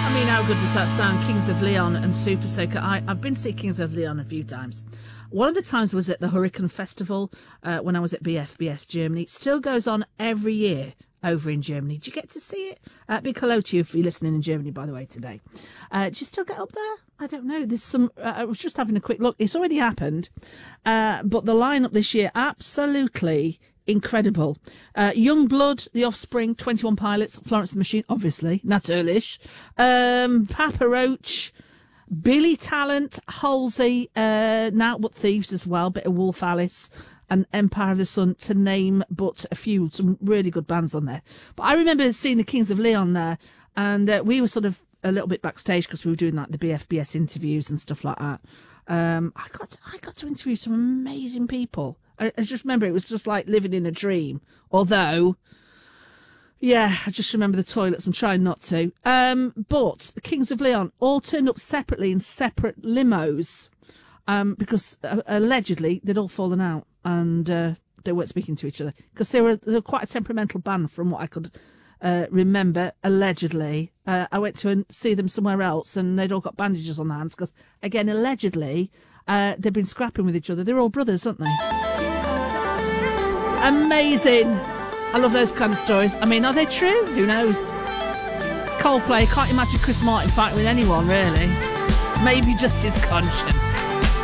I mean, how good does that sound? Kings of Leon and Super Soaker. I've been to see Kings of Leon a few times. One of the times was at the Hurricane Festival when I was at BFBS Germany. It still goes on every year over in Germany. Do you get to see it? Big hello to you if you're listening in Germany, by the way, today. Do you still get up there? I don't know. There's some. I was just having a quick look. It's already happened, but the lineup this year absolutely incredible. Youngblood, The Offspring, 21 Pilots, Florence and the Machine, obviously, natürlich. Papa Roach, Billy Talent, Halsey, Now But Thieves as well, bit of Wolf Alice, and Empire of the Sun, to name but a few. Some really good bands on there. But I remember seeing the Kings of Leon there, and we were sort of a little bit backstage because we were doing like the BFBS interviews and stuff like that. I got to interview some amazing people. I just remember it was just like living in a dream. Although, yeah, I just remember the toilets. I'm trying not to. But the Kings of Leon all turned up separately in separate limos because allegedly they'd all fallen out and they weren't speaking to each other because they were quite a temperamental band from what I could remember, allegedly. I went to see them somewhere else and they'd all got bandages on their hands because, again, allegedly, they've been scrapping with each other. They're all brothers, aren't they? Amazing. I love those kind of stories. I mean, are they true? Who knows? Coldplay, can't imagine Chris Martin fighting with anyone, really. Maybe just his conscience.